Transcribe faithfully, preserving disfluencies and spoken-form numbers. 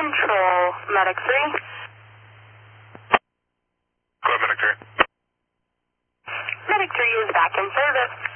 Control, Medic three. Go ahead, Medic three. Medic three is back in service.